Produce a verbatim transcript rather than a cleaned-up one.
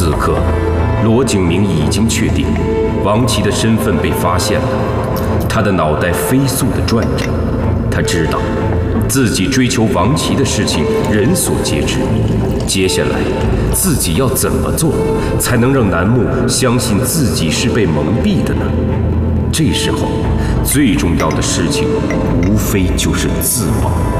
此刻，罗景明已经确定王琦的身份被发现了，他的脑袋飞速地转着。他知道，自己追求王琦的事情人所皆知，接下来自己要怎么做，才能让楠木相信自己是被蒙蔽的呢？这时候，最重要的事情无非就是自保。